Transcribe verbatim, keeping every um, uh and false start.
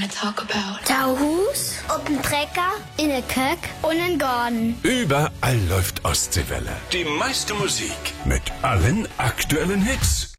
I talk about? Tauhus, op'n Trecker, in der Köck und in Garten. Überall läuft Ostseewelle. Die meiste Musik mit allen aktuellen Hits.